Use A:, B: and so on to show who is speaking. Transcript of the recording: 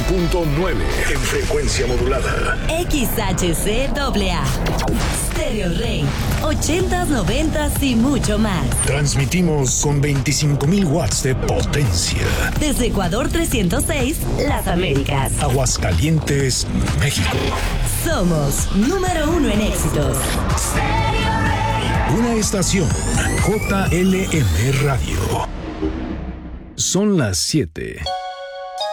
A: en frecuencia modulada.
B: XHCAA. Stereo Rey. 80s, 90s y mucho más.
A: Transmitimos con 25,000 watts de potencia.
B: Desde Ecuador 306, Las Américas.
A: Aguascalientes, México.
B: Somos número 1 en éxitos. Stereo Rey.
A: Una estación JLM Radio. Son las 7